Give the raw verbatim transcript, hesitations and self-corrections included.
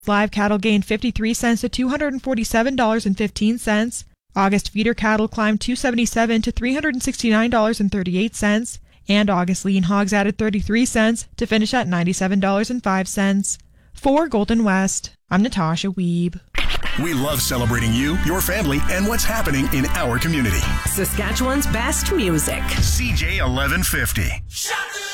Live cattle gained fifty-three cents to two hundred forty-seven dollars and fifteen cents. August feeder cattle climbed two hundred seventy-seven dollars to three hundred sixty-nine dollars and thirty-eight cents. And August lean hogs added thirty-three cents to finish at ninety-seven dollars and five cents. For Golden West, I'm Natasha Wiebe. We love celebrating you, your family, and what's happening in our community. Saskatchewan's best music. C J eleven fifty. Shut